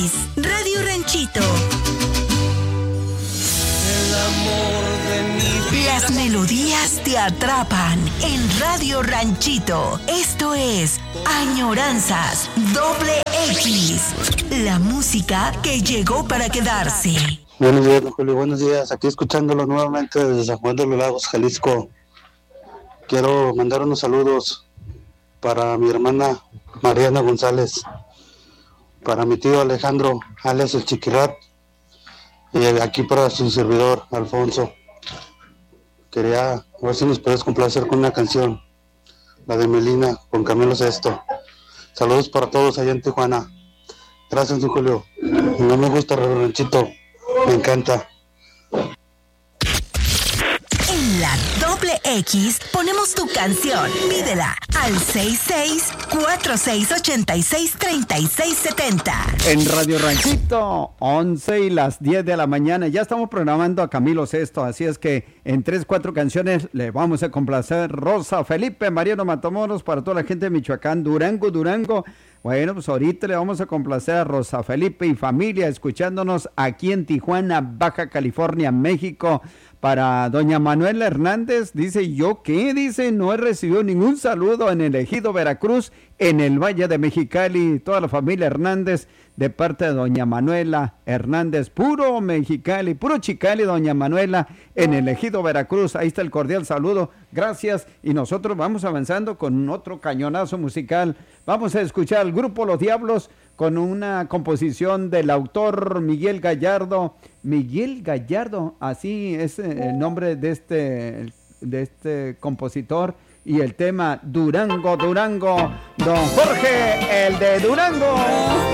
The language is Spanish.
Radio Ranchito. El amor de mi vida. Las melodías te atrapan en Radio Ranchito. Esto es Añoranzas X. La música que llegó para quedarse. Buenos días, don Julio. Buenos días. Aquí escuchándolo nuevamente desde San Juan de los Lagos, Jalisco. Quiero mandar unos saludos para mi hermana Mariana González, para mi tío Alejandro, alias el Chiquirat, y aquí para su servidor, Alfonso. Quería ver si nos puedes complacer con una canción, la de Melina, con Camilo Sesto. Saludos para todos allá en Tijuana. Gracias, don Julio. No me gusta el ranchito, me encanta. En la X ponemos tu canción. Pídela al 66-4686-3670. En Radio Ranchito, 11 y las 10 de la mañana. Ya estamos programando a Camilo Sesto, así es que en 3-4 canciones le vamos a complacer. Rosa Felipe, Mariano Matamoros, para toda la gente de Michoacán, Durango. Bueno, pues ahorita le vamos a complacer a Rosa Felipe y familia, escuchándonos aquí en Tijuana, Baja California, México. Para doña Manuela Hernández, dice, ¿yo qué? Dice, no he recibido ningún saludo en el Ejido Veracruz, en el Valle de Mexicali. Toda la familia Hernández, de parte de doña Manuela Hernández, puro Mexicali, puro Chicali, doña Manuela, en el Ejido Veracruz. Ahí está el cordial saludo, gracias. Y nosotros vamos avanzando con otro cañonazo musical. Vamos a escuchar al grupo Los Diablos con una composición del autor Miguel Gallardo, así es el nombre de este compositor, y el tema Durango, don Jorge, el de Durango.